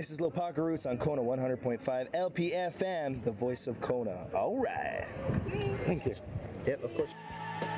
This is Lopaka Roots on Kona 100.5 LPFM, the voice of Kona. All right. Thank you. Yep, of course.